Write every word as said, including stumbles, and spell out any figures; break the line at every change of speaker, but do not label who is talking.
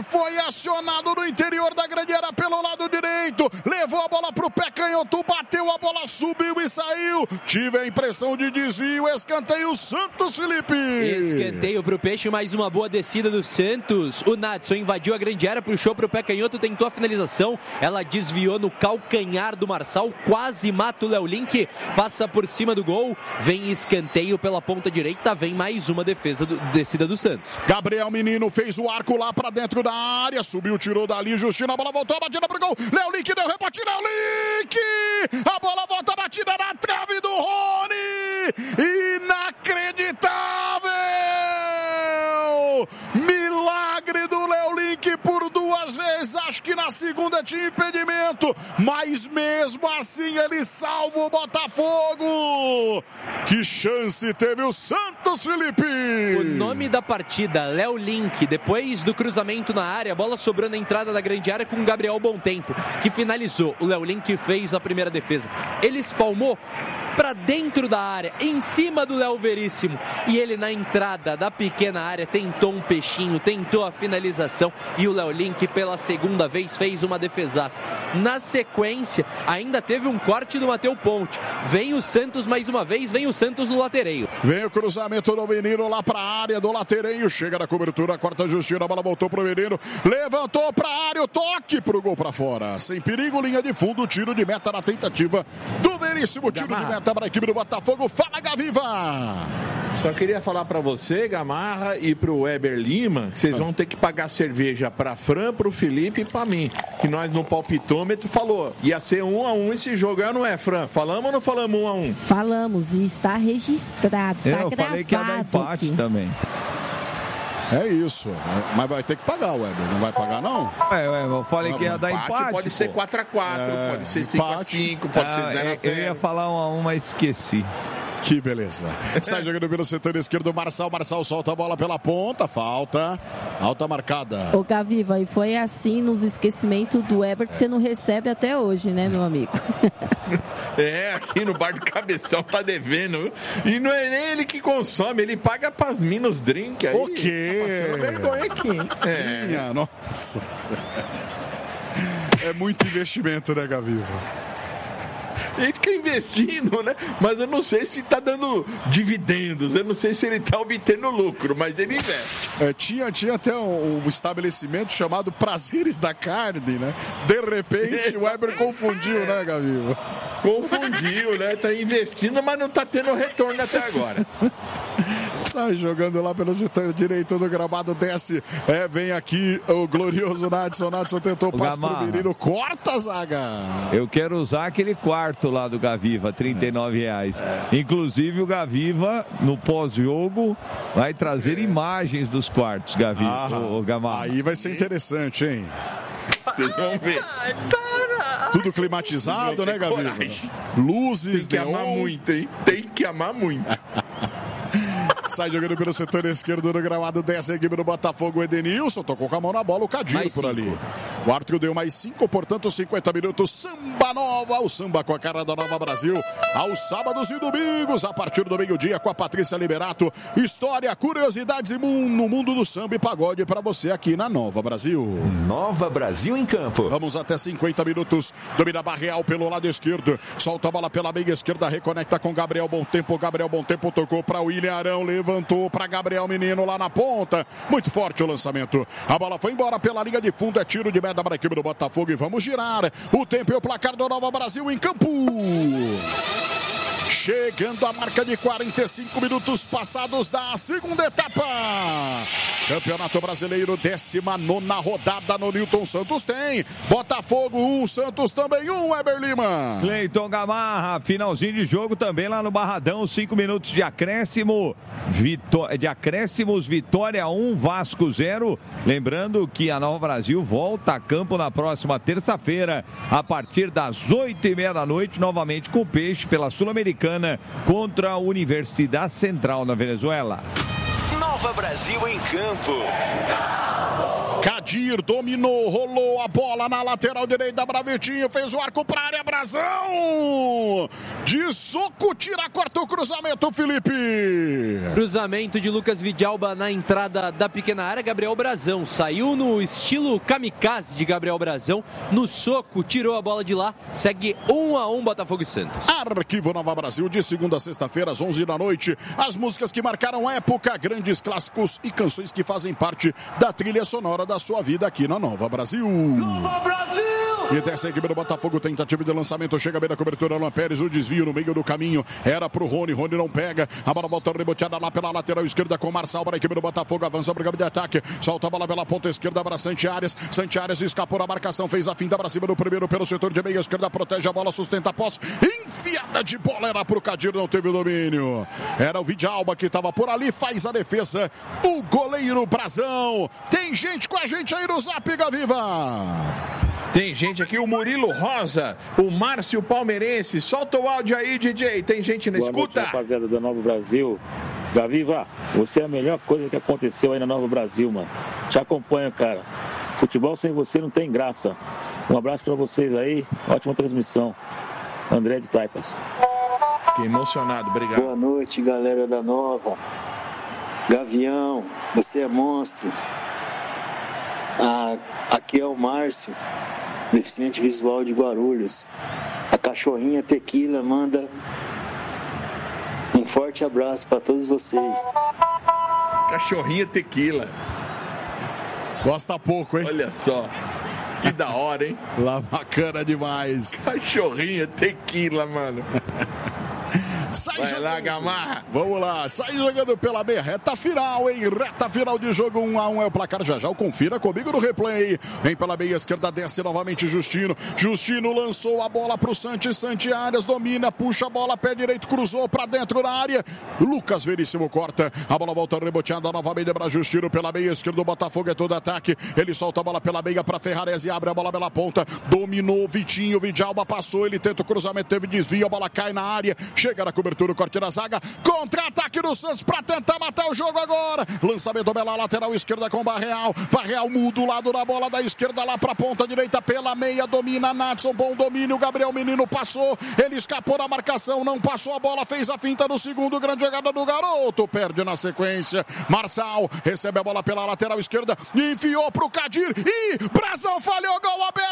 foi acionado no interior da grande área pelo lado direito, levou a bola pro pé canhoto, bateu a bola, subiu e saiu. Tive a impressão de desvio, escanteio Santos, Felipe.
Escanteio pro Peixe, mais uma boa descida do Santos. O Nadson invadiu a grande área, puxou pro pé canhoto, tentou a finalização, ela desviou no calcanhar do Marçal, quase mata o Léo Link, passa por cima do gol, vem escanteio pela ponta direita, vem mais uma defesa do, descida do Santos.
Gabriel Menino fez o arco lá pra dentro da área, subiu, tirou dali, Justino, a bola voltou, a batida pro gol, Léo Link deu rebote, Léo Link, a bola volta, a batida na trave do Rony, inacreditável, milagre do Léo Link por duas vezes, acho que na segunda tinha impedimento, mas mesmo assim ele salva o Botafogo. Que chance teve o Santos, Felipe?
O nome da partida, Léo Link, depois do cruzamento na área, a bola sobrou na entrada da grande área com o Gabriel Bontempo, que finalizou. O Léo Link fez a primeira defesa. Ele espalmou para dentro da área, em cima do Léo Veríssimo, e ele na entrada da pequena área tentou um peixinho, tentou a finalização, e o Léo Link pela segunda vez fez uma defesaça. Na sequência, ainda teve um corte do Matheus Ponte. Vem o Santos mais uma vez, vem o Santos no latereio.
Vem o cruzamento do Menino lá para a área do latereio, chega na cobertura, corta a Justina, a bola voltou pro Menino, levantou para a área, o toque pro gol para fora, sem perigo, linha de fundo, tiro de meta na tentativa do Veríssimo, tiro de meta para a equipe do Botafogo. Fala, Gaviva!
Só queria falar para você, Gamarra, e pro Weber Lima, que vocês vão ter que pagar cerveja pra Fran, pro Felipe e pra mim. Que nós no palpitômetro falou, ia ser um a um esse jogo, é ou não é, Fran? Falamos ou não falamos um a um?
Falamos, e está registrado, tá
Eu
gravado
falei que ia dar empate
aqui.
também.
É isso, mas vai ter que pagar, Weber, não vai pagar não?
É, eu falei que ia dar empate.
empate pode
pô.
ser quatro a quatro,
É,
pode ser cinco a cinco, pode
Ah,
ser zero a zero.
Eu ia falar um a um, mas esqueci.
Que beleza. Sai jogando pelo setor esquerdo, Marçal, Marçal solta a bola pela ponta, falta, alta marcada.
Ô Gaviva, e foi assim nos esquecimentos do Weber que você não recebe até hoje, né, meu amigo?
É, aqui no bar do Cabeção tá devendo. E não é nem ele que consome, ele paga pras minas drink aí.
O quê?
Tá passando vergonha aqui, hein? É.
Minha nossa. É muito investimento, né, Gaviva?
Ele fica investindo, né? Mas eu não sei se tá dando dividendos, eu não sei se ele tá obtendo lucro, mas ele investe.
É, tinha, tinha até um, um estabelecimento chamado Prazeres da Carne, né? De repente o Weber confundiu, né, Gaviva?
Confundiu, né? Tá investindo, mas não tá tendo retorno até agora.
Sai jogando lá pelo setor direito do gramado, desce, é, vem aqui o glorioso Nadson, Nadson tentou o passe pro menino, corta a zaga.
Eu quero usar aquele quarto lá do Gaviva, trinta e nove reais. É. Inclusive o Gaviva, no pós-jogo, vai trazer imagens dos quartos, Gaviva,
ah,
o, o Gamarra.
Aí vai ser interessante, hein?
Vocês vão ver.
Tudo climatizado, né, Gaviva? Coragem. Luzes,
tem que
neon.
amar muito, hein? Tem que amar muito.
Sai jogando pelo setor esquerdo do gramado, desce a equipe do Botafogo, o Edenilson, tocou com a mão na bola, o Cadinho mais por cinco. Ali. O árbitro deu mais cinco, portanto, cinquenta minutos, samba nova, o samba com a cara da Nova Brasil, aos sábados e domingos, a partir do meio-dia, com a Patrícia Liberato, história, curiosidades e no mundo do samba e pagode para você aqui na Nova Brasil.
Nova Brasil em campo.
Vamos até cinquenta minutos, domina Barreal pelo lado esquerdo, solta a bola pela meia esquerda, reconecta com Gabriel Bontempo, Gabriel Bontempo tocou para o William Arão, levantou para Gabriel Menino lá na ponta. Muito forte o lançamento. A bola foi embora pela linha de fundo. É tiro de meta para a equipe do Botafogo. E vamos girar. O tempo e o placar do Nova Brasil em campo. Chegando a marca de quarenta e cinco minutos passados da segunda etapa. Campeonato Brasileiro, décima nona rodada no Newton Santos tem. Botafogo um, Santos também um, Weber Lima.
Cleiton Gamarra, finalzinho de jogo também lá no Barradão, cinco minutos de acréscimo. Vitó- de acréscimos, Vitória um, Vasco zero. Lembrando que a Nova Brasil volta a campo na próxima terça-feira, a partir das oito e meia da noite, novamente com o Peixe pela Sul-Americana contra a Universidade Central na Venezuela.
Nova Brasil em campo.
Cadir dominou, rolou a bola na lateral direita, Bravetinho fez o arco para a área, Brasil! Brazão! De soco, tira, corta o cruzamento, Felipe.
Cruzamento de Lucas Vidalba na entrada da pequena área. Gabriel Brazão saiu no estilo kamikaze de Gabriel Brazão. No soco, tirou a bola de lá. Segue um a um Botafogo e Santos.
Arquivo Nova Brasil, de segunda a sexta-feira, às onze da noite. As músicas que marcaram época, grandes clássicos e canções que fazem parte da trilha sonora da sua vida aqui na Nova Brasil.
Nova Brasil!
E dessa equipe do Botafogo, tentativa de lançamento, chega bem na cobertura, Alan Pérez, o desvio no meio do caminho, era pro Rony, Rony não pega, a bola volta reboteada lá pela lateral esquerda com Marçal para a equipe do Botafogo, avança para o campo de ataque, solta a bola pela ponta esquerda para Santiares, Santiares escapou da marcação, fez a finta para cima do primeiro pelo setor de meia esquerda, protege a bola, sustenta a posse, enfiada de bola, era pro Kadir, não teve o domínio, era o Vidalba que estava por ali, faz a defesa, o goleiro Brazão, tem gente com a gente aí no Zap, Gaviva.
Tem gente aqui, o Murilo Rosa, o Márcio Palmeirense. Solta o áudio aí, D J. Tem gente na
Boa
escuta.
Noite, rapaziada da Nova Brasil. Gaviva, você é a melhor coisa que aconteceu aí na Nova Brasil, mano. Te acompanho, cara. Futebol sem você não tem graça. Um abraço pra vocês aí. Ótima transmissão. André de Taipas.
Fiquei emocionado, obrigado.
Boa noite, galera da Nova. Gavião, você é monstro. Ah, aqui é o Márcio, deficiente visual de Guarulhos. A cachorrinha Tequila manda um forte abraço para todos vocês.
Cachorrinha Tequila.
Gosta pouco, hein?
Olha só. Que da hora, hein?
Lá bacana demais.
Cachorrinha Tequila, mano.
Sai
Vai
jogando.
lá, Gamarra.
Vamos lá, sai jogando pela B, reta final, hein? Reta final de jogo, um a um é o placar. Já já, confira comigo no replay. Vem pela meia esquerda, desce novamente Justino. Justino lançou a bola pro Santi, Santi Arias domina, puxa a bola, pé direito, cruzou pra dentro da área. Lucas Veríssimo corta, a bola volta reboteada novamente para Justino pela meia esquerda. O Botafogo é todo ataque. Ele solta a bola pela meia pra Ferrarese, abre a bola pela ponta. Dominou Vitinho, Vidalba passou, ele tenta o cruzamento, teve desvio, a bola cai na área, chega na cobertura, o corte da zaga, contra-ataque do Santos para tentar matar o jogo agora, lançamento pela lateral esquerda com Barreal, Barreal muda o lado da bola da esquerda lá para a ponta direita pela meia, domina Natson, bom domínio, Gabriel Menino passou, ele escapou da marcação, não passou a bola, fez a finta no segundo, grande jogada do garoto, perde na sequência, Marçal recebe a bola pela lateral esquerda, enfiou pro Kadir e Brazão falhou, gol aberto.